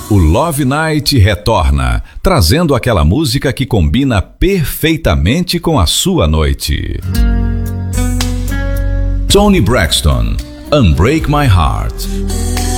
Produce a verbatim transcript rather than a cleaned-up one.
O Love Night retorna, trazendo aquela música que combina perfeitamente com a sua noite. Toni Braxton, Unbreak My Heart.